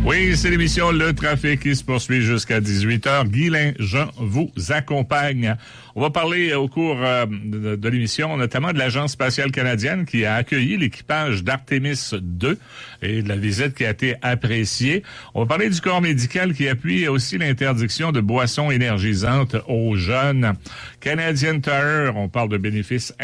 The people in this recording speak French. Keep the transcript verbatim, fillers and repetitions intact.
Oui, c'est l'émission Le Trafic qui se poursuit jusqu'à dix-huit heures. Guylain Jean vous accompagne. On va parler au cours euh, de, de l'émission notamment de l'Agence spatiale canadienne qui a accueilli l'équipage d'Artemis deux et de la visite qui a été appréciée. On va parler du corps médical qui appuie aussi l'interdiction de boissons énergisantes aux jeunes. Canadian Tire, on parle de bénéfices